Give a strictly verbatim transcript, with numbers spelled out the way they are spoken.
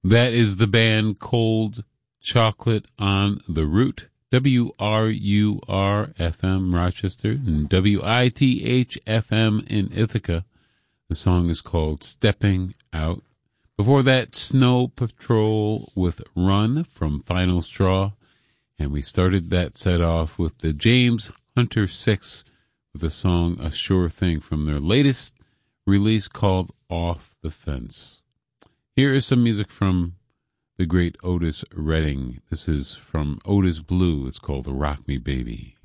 That is the band Cold Chocolate on the Route. W R U R F M Rochester and W I T H F M in Ithaca. The song is called Stepping Out. Before that, Snow Patrol with Run from Final Straw. And we started that set off with the James Hunter Six with the song A Sure Thing from their latest release called Off the Fence. Here is some music from the great Otis Redding. This is from Otis Blue. It's called Rock Me Baby.